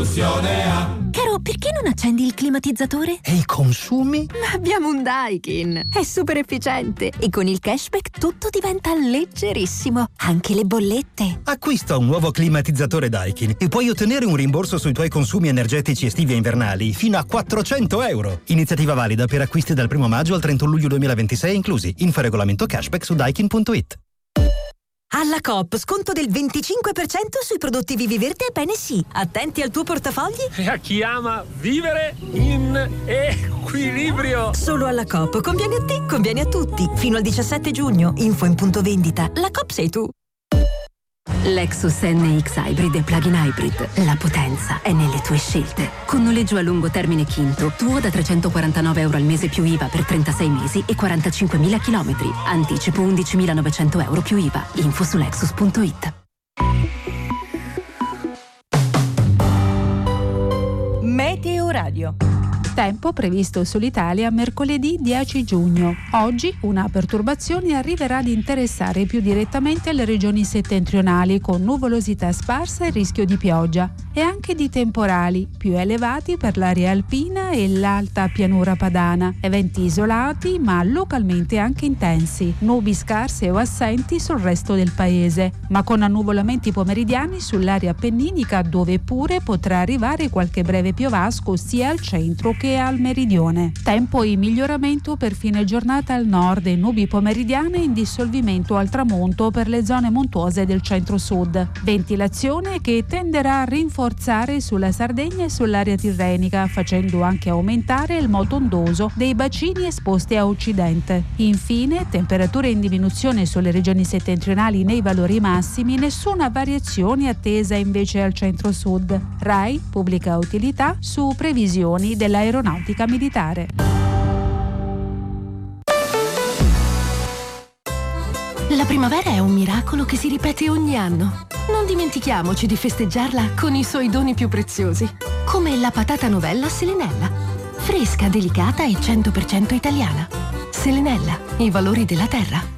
soluzione ha. Caro, perché non accendi il climatizzatore? E i consumi? Ma abbiamo un Daikin. È super efficiente e con il cashback tutto diventa leggerissimo. Anche le bollette. Acquista un nuovo climatizzatore Daikin e puoi ottenere un rimborso sui tuoi consumi energetici estivi e invernali fino a €400. Iniziativa valida per acquisti dal 1 maggio al 31 luglio 2026 inclusi. Info regolamento cashback su daikin.it. Alla Coop, sconto del 25% sui prodotti Vivi Verde e PNC. Attenti al tuo portafogli. E a chi ama vivere in equilibrio. Solo alla Coop. Conviene a te, conviene a tutti. Fino al 17 giugno. Info in punto vendita. La Coop sei tu. Lexus NX Hybrid e Plug-in Hybrid. La potenza è nelle tue scelte. Con noleggio a lungo termine Kinto, tuo da €349 al mese più IVA per 36 mesi e 45.000 chilometri. Anticipo €11.900 più IVA. Info su Lexus.it. Meteo Radio. Tempo previsto sull'Italia mercoledì 10 giugno. Oggi una perturbazione arriverà ad interessare più direttamente le regioni settentrionali con nuvolosità sparsa e rischio di pioggia e anche di temporali più elevati per l'area alpina e l'alta pianura padana. Eventi isolati ma localmente anche intensi. Nubi scarse o assenti sul resto del paese, ma con annuvolamenti pomeridiani sull'area appenninica dove pure potrà arrivare qualche breve piovasco sia al centro che al meridione. Tempo in miglioramento per fine giornata al nord e nubi pomeridiane in dissolvimento al tramonto per le zone montuose del centro-sud. Ventilazione che tenderà a rinforzare sulla Sardegna e sull'area tirrenica, facendo anche aumentare il moto ondoso dei bacini esposti a occidente. Infine, temperature in diminuzione sulle regioni settentrionali nei valori massimi, nessuna variazione attesa invece al centro-sud. RAI, pubblica utilità, su previsioni dell'aeronautica militare. La primavera è un miracolo che si ripete ogni anno. Non dimentichiamoci di festeggiarla con i suoi doni più preziosi, come la patata novella Selenella. Fresca, delicata e 100% italiana. Selenella, i valori della terra.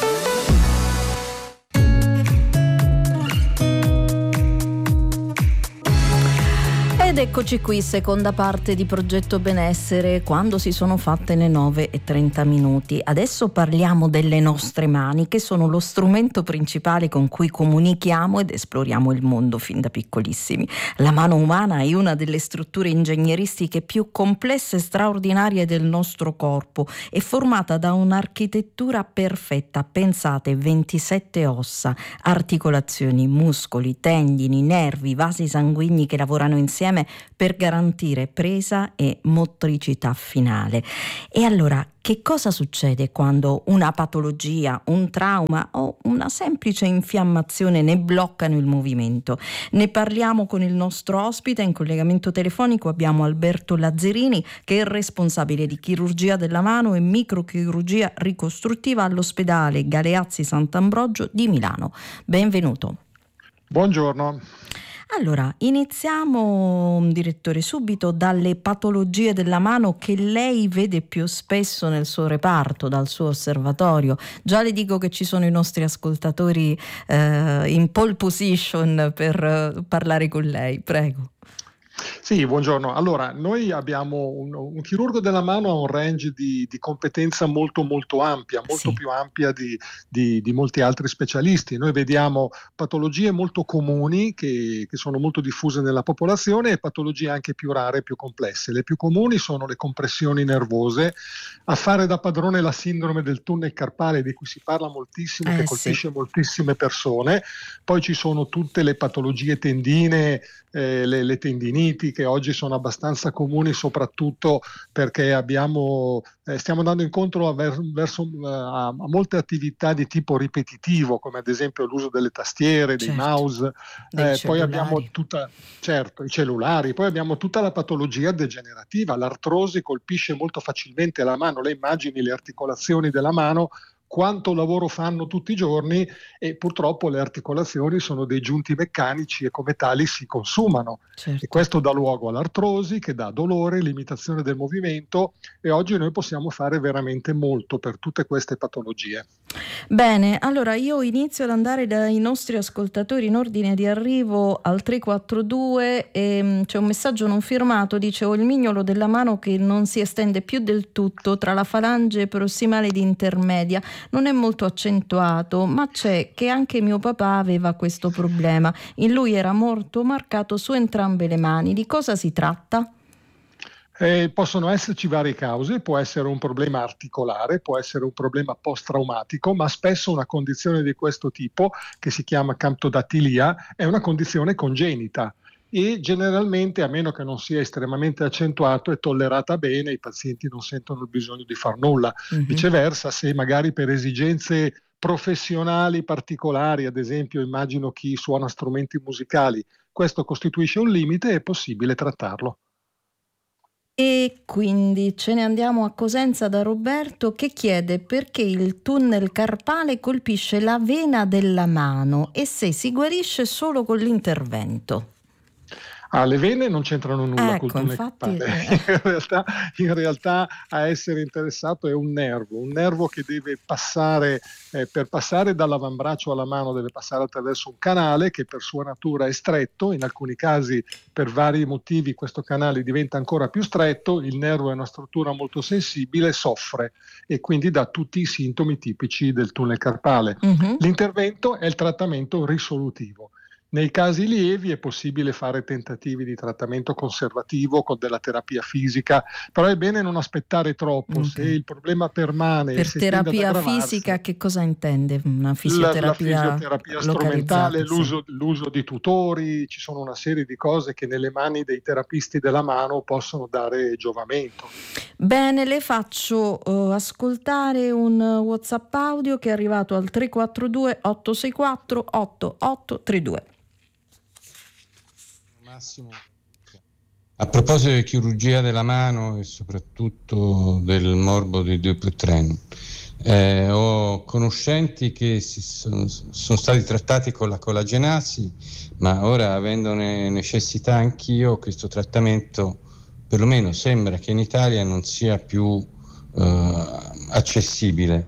Ed eccoci qui, seconda parte di Progetto Benessere, quando si sono fatte le 9:30. Adesso parliamo delle nostre mani, che sono lo strumento principale con cui comunichiamo ed esploriamo il mondo fin da piccolissimi. La mano umana è una delle strutture ingegneristiche più complesse e straordinarie del nostro corpo. È formata da un'architettura perfetta. Pensate, 27 ossa, articolazioni, muscoli, tendini, nervi, vasi sanguigni che lavorano insieme per garantire presa e motricità finale. E allora, che cosa succede quando una patologia, un trauma o una semplice infiammazione ne bloccano il movimento? Ne parliamo con il nostro ospite. In collegamento telefonico abbiamo Alberto Lazzerini, che è responsabile di chirurgia della mano e microchirurgia ricostruttiva all'ospedale Galeazzi Sant'Ambrogio di Milano. Benvenuto. Buongiorno. Allora, iniziamo, direttore, subito dalle patologie della mano che lei vede più spesso nel suo reparto, dal suo osservatorio. Già le dico che ci sono i nostri ascoltatori in pole position per parlare con lei, prego. Sì, buongiorno. Allora, noi abbiamo un chirurgo della mano, ha un range di competenza molto molto ampia, molto Sì. più ampia di molti altri specialisti. Noi vediamo patologie molto comuni che sono molto diffuse nella popolazione e patologie anche più rare e più complesse. Le più comuni sono le compressioni nervose, a fare da padrone la sindrome del tunnel carpale, di cui si parla moltissimo, che colpisce moltissime persone. Poi ci sono tutte le patologie tendine, le tendiniti, che oggi sono abbastanza comuni, soprattutto perché stiamo andando incontro a molte attività di tipo ripetitivo, come ad esempio l'uso delle tastiere, dei mouse, poi abbiamo i cellulari, poi abbiamo tutta la patologia degenerativa. L'artrosi colpisce molto facilmente la mano. Lei immagini le articolazioni della mano, quanto lavoro fanno tutti i giorni, e purtroppo le articolazioni sono dei giunti meccanici e come tali si consumano. Certo. E questo dà luogo all'artrosi, che dà dolore, limitazione del movimento, e oggi noi possiamo fare veramente molto per tutte queste patologie. Bene, allora io inizio ad andare dai nostri ascoltatori in ordine di arrivo al 342 e c'è un messaggio non firmato, dice: ho il mignolo della mano che non si estende più del tutto tra la falange prossimale ed intermedia, non è molto accentuato, ma c'è che anche mio papà aveva questo problema, in lui era molto marcato su entrambe le mani, di cosa si tratta? Possono esserci varie cause, può essere un problema articolare, può essere un problema post-traumatico, ma spesso una condizione di questo tipo, che si chiama camptodatilia, è una condizione congenita e generalmente, a meno che non sia estremamente accentuato, è tollerata bene, i pazienti non sentono il bisogno di far nulla. Viceversa, se magari per esigenze professionali particolari, ad esempio immagino chi suona strumenti musicali, questo costituisce un limite, è possibile trattarlo. E quindi ce ne andiamo a Cosenza da Roberto che chiede perché il tunnel carpale colpisce la vena della mano e se si guarisce solo con l'intervento. Le vene non c'entrano nulla col tunnel infatti, carpale. In realtà a essere interessato è un nervo che deve passare, per passare dall'avambraccio alla mano deve passare attraverso un canale che per sua natura è stretto, in alcuni casi per vari motivi questo canale diventa ancora più stretto, il nervo è una struttura molto sensibile, soffre e quindi dà tutti i sintomi tipici del tunnel carpale. L'intervento è il trattamento risolutivo. Nei casi lievi è possibile fare tentativi di trattamento conservativo con della terapia fisica, però è bene non aspettare troppo. Se il problema permane per terapia fisica che cosa intende? Una fisioterapia, la fisioterapia strumentale, l'uso di tutori, ci sono una serie di cose che nelle mani dei terapisti della mano possono dare giovamento. Bene, le faccio ascoltare un WhatsApp audio che è arrivato al 342 864 8832. Massimo, a proposito di chirurgia della mano e soprattutto del morbo di Dupuytren, ho conoscenti che sono stati trattati con la collagenasi, ma ora avendone necessità anch'io, questo trattamento perlomeno sembra che in Italia non sia più accessibile.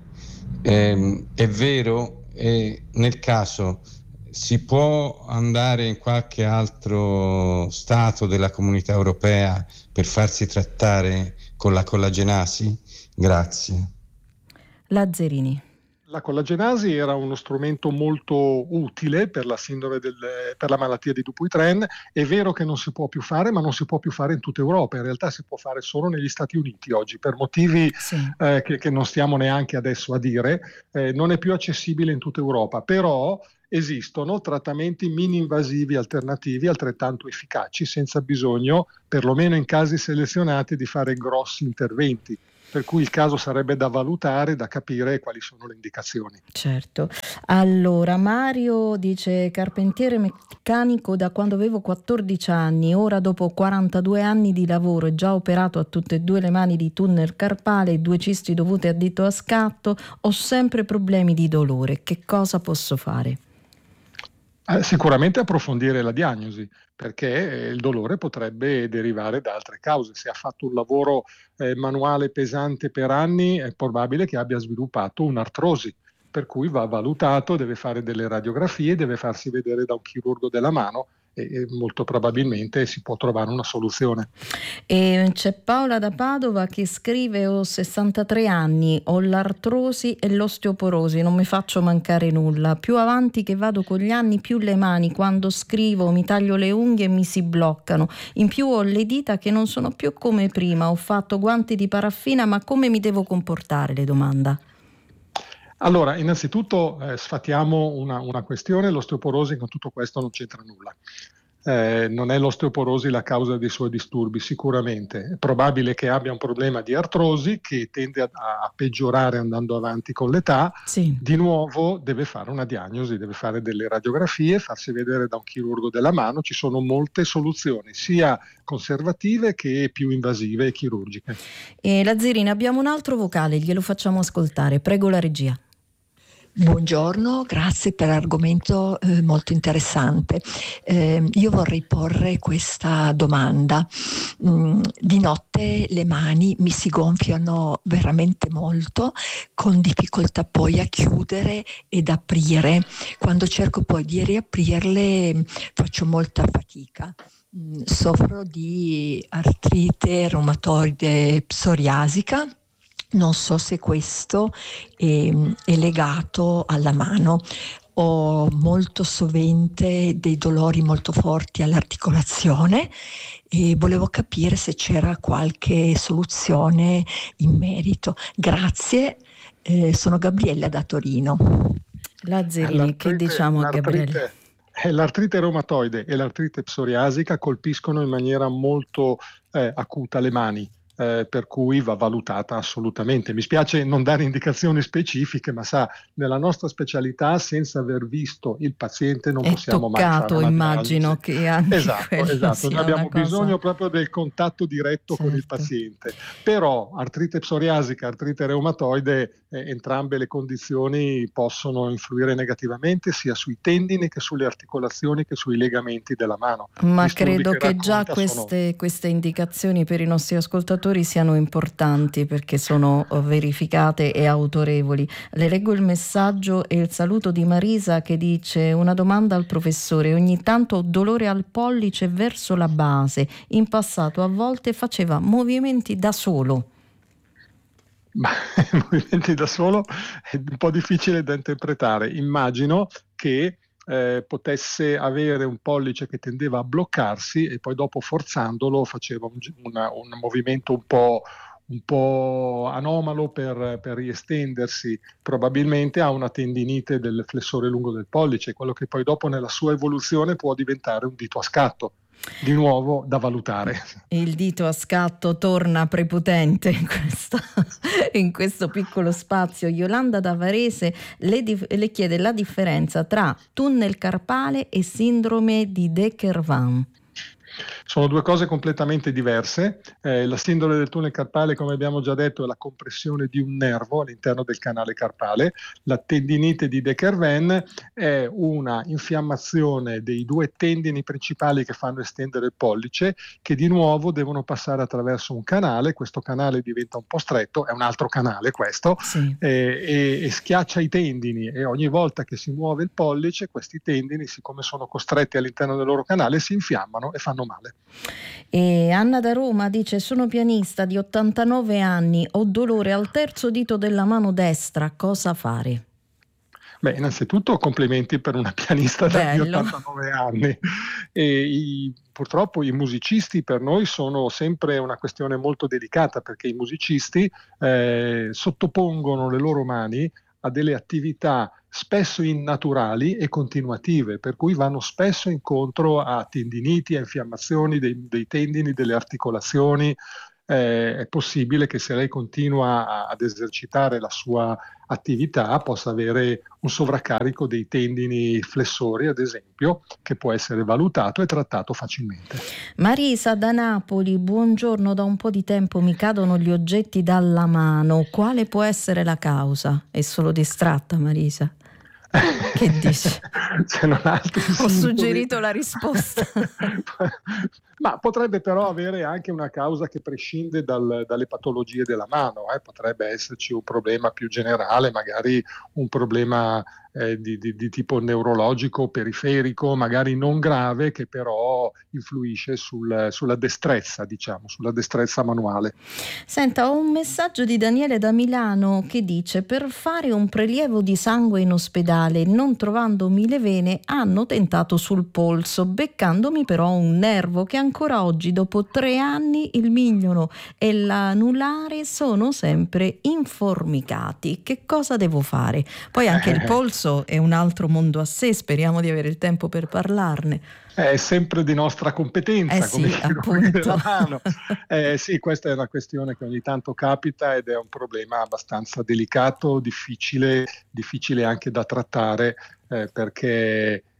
È vero, nel caso si può andare in qualche altro stato della comunità europea per farsi trattare con la collagenasi? Grazie. Lazzarini. La collagenasi era uno strumento molto utile per la sindrome per la malattia di Dupuytren. È vero che non si può più fare, ma non si può più fare in tutta Europa. In realtà si può fare solo negli Stati Uniti oggi, per motivi che non stiamo neanche adesso a dire. Non è più accessibile in tutta Europa, però esistono trattamenti mini-invasivi alternativi altrettanto efficaci, senza bisogno, perlomeno in casi selezionati, di fare grossi interventi. Per cui il caso sarebbe da valutare, da capire quali sono le indicazioni. Certo. Allora, Mario dice: carpentiere meccanico da quando avevo 14 anni, ora dopo 42 anni di lavoro e già operato a tutte e due le mani di tunnel carpale e 2 cisti dovute a dito a scatto, ho sempre problemi di dolore. Che cosa posso fare? Sicuramente approfondire la diagnosi, perché il dolore potrebbe derivare da altre cause. Se ha fatto un lavoro manuale pesante per anni, è probabile che abbia sviluppato un'artrosi, per cui va valutato, deve fare delle radiografie, deve farsi vedere da un chirurgo della mano e molto probabilmente si può trovare una soluzione. E c'è Paola da Padova che scrive: ho 63 anni, ho l'artrosi e l'osteoporosi, non mi faccio mancare nulla, più avanti che vado con gli anni più le mani quando scrivo mi taglio le unghie e mi si bloccano, in più ho le dita che non sono più come prima, ho fatto guanti di paraffina, ma come mi devo comportare? Le domanda. Allora, innanzitutto sfatiamo una questione: l'osteoporosi con tutto questo non c'entra nulla. Non è l'osteoporosi la causa dei suoi disturbi, sicuramente. È probabile che abbia un problema di artrosi che tende a peggiorare andando avanti con l'età. Sì. Di nuovo deve fare una diagnosi, deve fare delle radiografie, farsi vedere da un chirurgo della mano. Ci sono molte soluzioni, sia conservative che più invasive e chirurgiche. E Lazzarini, abbiamo un altro vocale, glielo facciamo ascoltare. Prego la regia. Buongiorno, grazie per l'argomento molto interessante. Io vorrei porre questa domanda. Di notte le mani mi si gonfiano veramente molto, con difficoltà poi a chiudere ed aprire. Quando cerco poi di riaprirle faccio molta fatica. Soffro di artrite reumatoide psoriasica. Non so se questo è legato alla mano. Ho molto sovente dei dolori molto forti all'articolazione e volevo capire se c'era qualche soluzione in merito. Grazie, sono Gabriella da Torino. Lazzarini, che diciamo a Gabriella? L'artrite reumatoide e l'artrite psoriasica colpiscono in maniera molto acuta le mani. Per cui va valutata assolutamente. Mi spiace non dare indicazioni specifiche, ma sa, nella nostra specialità, senza aver visto il paziente non possiamo mai fare una immagino diagnosi. che anche Esatto. Noi abbiamo bisogno proprio del contatto diretto con il paziente. Però artrite psoriasica, artrite reumatoide, entrambe le condizioni possono influire negativamente sia sui tendini che sulle articolazioni che sui legamenti della mano. Ma credo che già queste indicazioni per i nostri ascoltatori siano importanti, perché sono verificate e autorevoli. Le leggo il messaggio e il saluto di Marisa, che dice: una domanda al professore, ogni tanto ho dolore al pollice verso la base, in passato a volte faceva movimenti da solo. Ma movimenti da solo è un po' difficile da interpretare. Immagino che potesse avere un pollice che tendeva a bloccarsi e poi dopo forzandolo faceva un movimento un po' anomalo per riestendersi. Probabilmente ha una tendinite del flessore lungo del pollice, quello che poi dopo nella sua evoluzione può diventare un dito a scatto. Di nuovo da valutare. Il dito a scatto torna prepotente in questo piccolo spazio. Yolanda da Varese le chiede la differenza tra tunnel carpale e sindrome di De Quervain. Sono due cose completamente diverse. La sindrome del tunnel carpale, come abbiamo già detto, è la compressione di un nervo all'interno del canale carpale. La tendinite di De Quervain è una infiammazione dei due tendini principali che fanno estendere il pollice, che di nuovo devono passare attraverso un canale. Questo canale diventa un po' stretto, è un altro canale questo, sì. E schiaccia i tendini, e ogni volta che si muove il pollice questi tendini, siccome sono costretti all'interno del loro canale, si infiammano e fanno male. E Anna da Roma dice: sono pianista di 89 anni, ho dolore al terzo dito della mano destra, cosa fare? Beh, innanzitutto complimenti per una pianista di 89 anni. Purtroppo i musicisti per noi sono sempre una questione molto delicata, perché i musicisti sottopongono le loro mani a delle attività spesso innaturali e continuative, per cui vanno spesso incontro a tendiniti, a infiammazioni dei tendini, delle articolazioni. È possibile che se lei continua ad esercitare la sua attività possa avere un sovraccarico dei tendini flessori, ad esempio, che può essere valutato e trattato facilmente. Marisa da Napoli, buongiorno, da un po' di tempo mi cadono gli oggetti dalla mano, quale può essere la causa? È solo distratta, Marisa? Che dici? Ho suggerito la risposta. Ma potrebbe però avere anche una causa che prescinde dalle patologie della mano. Potrebbe esserci un problema più generale, magari un problema di tipo neurologico, periferico, magari non grave, che però influisce sulla destrezza, diciamo, sulla destrezza manuale. Senta, ho un messaggio di Daniele da Milano che dice: per fare un prelievo di sangue in ospedale, non trovandomi le vene, hanno tentato sul polso, beccandomi però un nervo che ancora oggi, dopo 3 anni, il mignolo e l'anulare sono sempre informicati. Che cosa devo fare? Poi anche il polso è un altro mondo a sé, speriamo di avere il tempo per parlarne. È sempre di nostra competenza, come chirurghi della mano. Sì, questa è una questione che ogni tanto capita ed è un problema abbastanza delicato, difficile anche da trattare, perché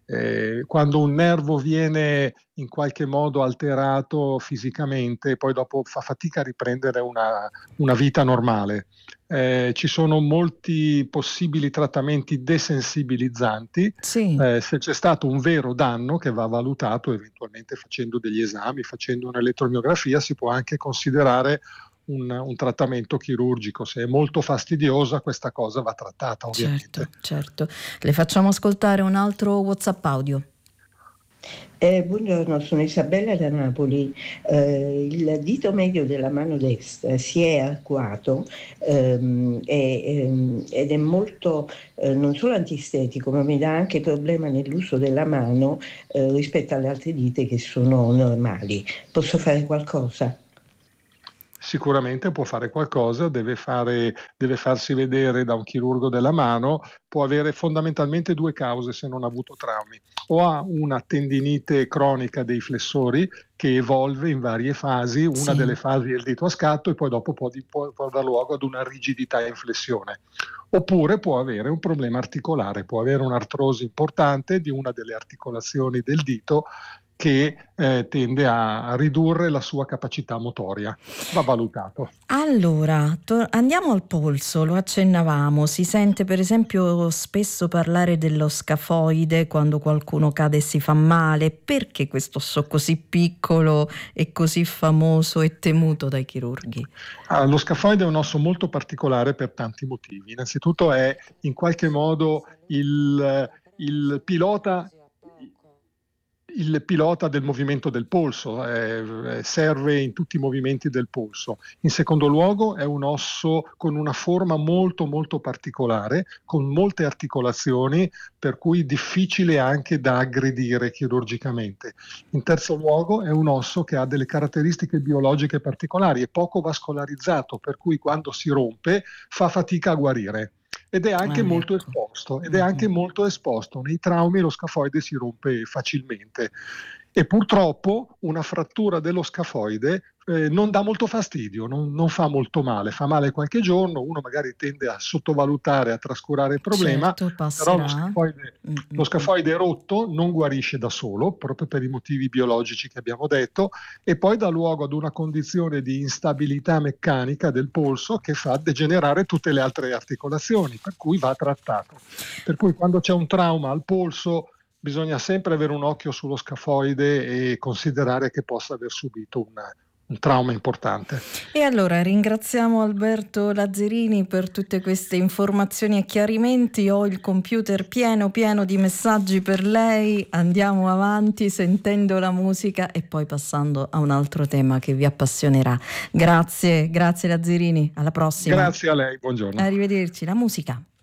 Quando un nervo viene in qualche modo alterato fisicamente, poi dopo fa fatica a riprendere una vita normale. Ci sono molti possibili trattamenti desensibilizzanti. Sì. Se c'è stato un vero danno che va valutato, eventualmente facendo degli esami, facendo un'elettromiografia, si può anche considerare un trattamento chirurgico. Se è molto fastidiosa, questa cosa va trattata, ovviamente. Certo. Le facciamo ascoltare un altro WhatsApp audio. Buongiorno, sono Isabella da Napoli. Il dito medio della mano destra si è arcuato ed è molto non solo antistetico, ma mi dà anche problema nell'uso della mano rispetto alle altre dita che sono normali. Posso fare qualcosa? Sicuramente può fare qualcosa, deve farsi vedere da un chirurgo della mano. Può avere fondamentalmente due cause se non ha avuto traumi: o ha una tendinite cronica dei flessori che evolve in varie fasi, una delle fasi è il dito a scatto e poi dopo può dar luogo ad una rigidità in flessione, oppure può avere un problema articolare, può avere un'artrosi importante di una delle articolazioni del dito che tende a ridurre la sua capacità motoria. Va valutato. Allora, andiamo al polso, lo accennavamo, si sente per esempio spesso parlare dello scafoide quando qualcuno cade e si fa male. Perché questo osso così piccolo e così famoso e temuto dai chirurghi? Lo scafoide è un osso molto particolare per tanti motivi. Innanzitutto è in qualche modo il pilota del movimento del polso, serve in tutti i movimenti del polso. In secondo luogo è un osso con una forma molto molto particolare, con molte articolazioni, per cui difficile anche da aggredire chirurgicamente. In terzo luogo è un osso che ha delle caratteristiche biologiche particolari, è poco vascolarizzato, per cui quando si rompe fa fatica a guarire. Ed è anche molto esposto. Nei traumi lo scafoide si rompe facilmente e purtroppo una frattura dello scafoide non dà molto fastidio, non fa molto male, fa male qualche giorno, uno magari tende a sottovalutare, a trascurare il problema, però lo scafoide rotto non guarisce da solo, proprio per i motivi biologici che abbiamo detto, e poi dà luogo ad una condizione di instabilità meccanica del polso che fa degenerare tutte le altre articolazioni, per cui va trattato. Per cui quando c'è un trauma al polso bisogna sempre avere un occhio sullo scafoide e considerare che possa aver subito un trauma importante. E allora ringraziamo Alberto Lazzerini per tutte queste informazioni e chiarimenti. Ho il computer pieno di messaggi per lei. Andiamo avanti sentendo la musica e poi passando a un altro tema che vi appassionerà. Grazie Lazzerini, alla prossima. Grazie a lei, buongiorno. Arrivederci, la musica.